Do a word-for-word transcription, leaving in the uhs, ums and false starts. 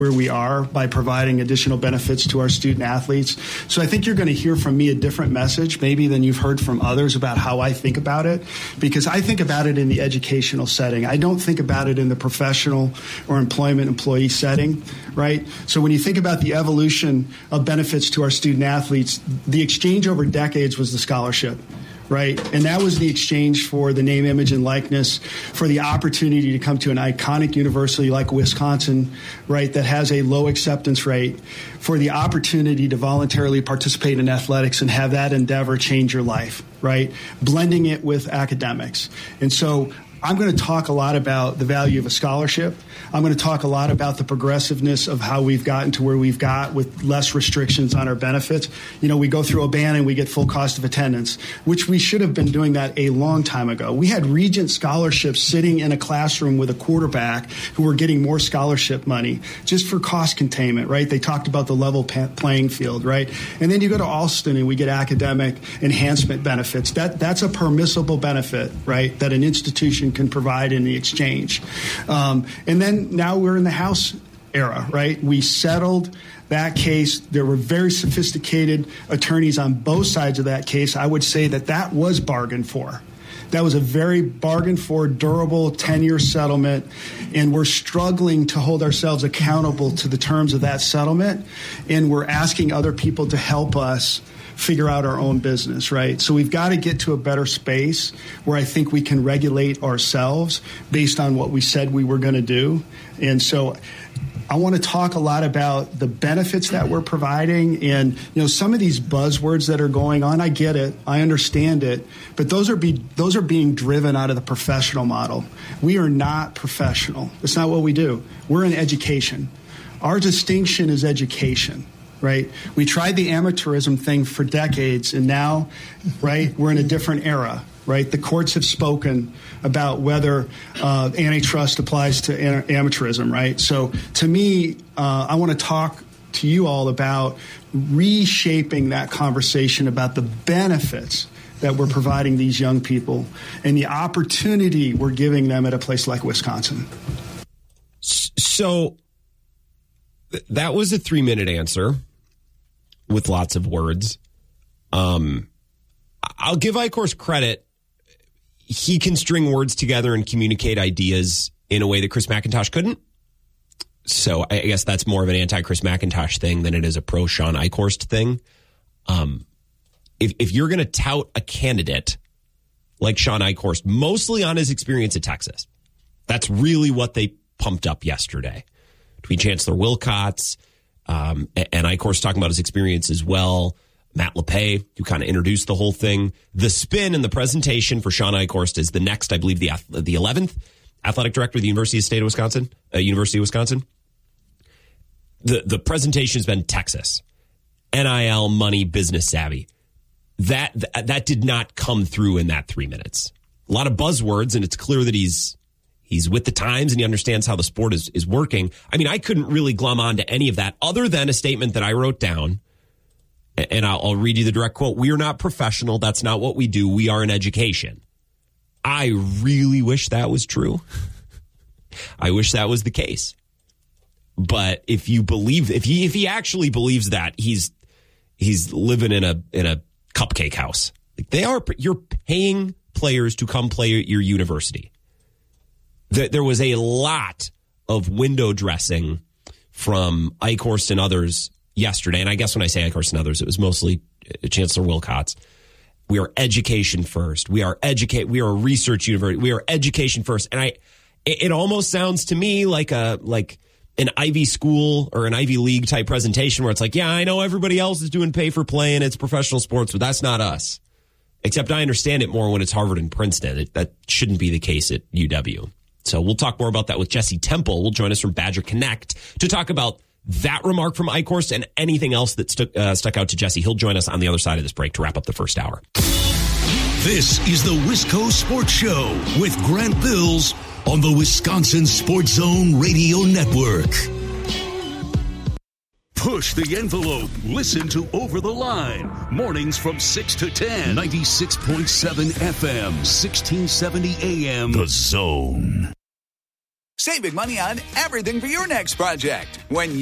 where we are by providing additional benefits to our student athletes. So I think you're going to hear from me a different message maybe than you've heard from others about how I think about it, because I think about it in the educational setting. I don't think about it in the professional or employment employee setting, right? So when you think about the evolution of benefits to our student athletes, the exchange over decades was the scholarship. Right. And that was the exchange for the name, image, and likeness, for the opportunity to come to an iconic university like Wisconsin, right, that has a low acceptance rate, for the opportunity to voluntarily participate in athletics and have that endeavor change your life, right, blending it with academics. And so I'm going to talk a lot about the value of a scholarship. I'm going to talk a lot about the progressiveness of how we've gotten to where we've got with less restrictions on our benefits. You know, we go through a ban and we get full cost of attendance, which we should have been doing that a long time ago. We had Regent scholarships sitting in a classroom with a quarterback who were getting more scholarship money just for cost containment, right? They talked about the level playing field, right? And then you go to Alston and we get academic enhancement benefits. That That's a permissible benefit, right, that an institution can provide in the exchange. Um, and then now we're in the House era, right? We settled that case. There were very sophisticated attorneys on both sides of that case. I would say that that was bargained for. That was a very bargained for, durable ten-year settlement, and we're struggling to hold ourselves accountable to the terms of that settlement, and we're asking other people to help us figure out our own business, right? So we've got to get to a better space where I think we can regulate ourselves based on what we said we were going to do. And so I want to talk a lot about the benefits that we're providing, and, you know, some of these buzzwords that are going on. I get it. I understand it. But those are be, those are being driven out of the professional model. We are not professional. That's not what we do. We're in education. Our distinction is education. Right? We tried the amateurism thing for decades, and now, right, we're in a different era, right? The courts have spoken about whether uh, antitrust applies to an- amateurism, right? So to me, uh, I want to talk to you all about reshaping that conversation about the benefits that we're providing these young people and the opportunity we're giving them at a place like Wisconsin. So th- that was a three-minute answer with lots of words. Um, I'll give Eichhorst credit. He can string words together and communicate ideas in a way that Chris McIntosh couldn't. So I guess that's more of an anti-Chris McIntosh thing than it is a pro-Sean Eichhorst thing. Um, if, if you're going to tout a candidate like Sean Eichhorst, mostly on his experience at Texas, that's really what they pumped up yesterday. Between Chancellor Wilcox, Um, and Eichhorst talking about his experience as well. Matt LePay, who kind of introduced the whole thing. The spin and the presentation for Sean Eichhorst is the next, I believe, the the eleventh athletic director of the University of State of Wisconsin, uh, University of Wisconsin. The the presentation has been Texas, N I L, money, business savvy. That, that that did not come through in that three minutes. A lot of buzzwords, and it's clear that he's He's with the times and he understands how the sport is, is working. I mean, I couldn't really glom on to any of that other than a statement that I wrote down. And I'll, I'll read you the direct quote. "We are not professional. That's not what we do. We are in education." I really wish that was true. I wish that was the case. But if you believe, if he, if he actually believes that, he's, he's living in a, in a cupcake house. Like they are, you're paying players to come play at your university. There was a lot of window dressing from Eichhorst and others yesterday. And I guess when I say Eichhorst and others, it was mostly Chancellor Wilcox. We are education first. We are educate. We are a research university. We are education first. And I, it, it almost sounds to me like a, like an Ivy school or an Ivy League type presentation where it's like, yeah, I know everybody else is doing pay for play and it's professional sports, but that's not us. Except I understand it more when it's Harvard and Princeton. It, that shouldn't be the case at U W. So we'll talk more about that with Jesse Temple. Will join us from Badger Connect to talk about that remark from Eichhorst and anything else that stuck, uh, stuck out to Jesse. He'll join us on the other side of this break to wrap up the first hour. This is the Wisco Sports Show with Grant Bills on the Wisconsin Sports Zone Radio Network. Push the envelope. Listen to Over the Line. Mornings from six to ten. ninety-six point seven F M, sixteen seventy A M. The Zone. saving money on everything for your next project. When